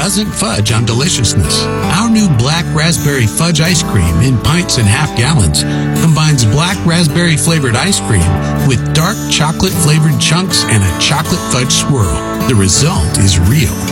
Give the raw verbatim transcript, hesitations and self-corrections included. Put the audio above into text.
doesn't fudge on deliciousness. Our new Black Raspberry Fudge Ice Cream in pints and half gallons combines black raspberry flavored ice cream with dark chocolate flavored chunks and a chocolate fudge swirl. The result is real